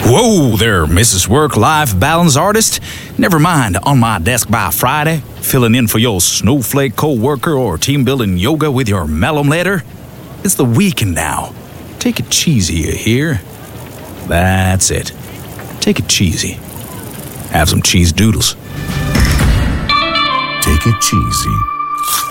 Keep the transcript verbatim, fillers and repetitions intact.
Whoa there, Missus Work-Life Balance Artist. Never mind, on my desk by Friday, filling in for your snowflake co-worker or team-building yoga with your malum letter. It's the weekend now. Take it cheesy, you hear? That's it. Take it cheesy. Have some cheese doodles. Take it cheesy.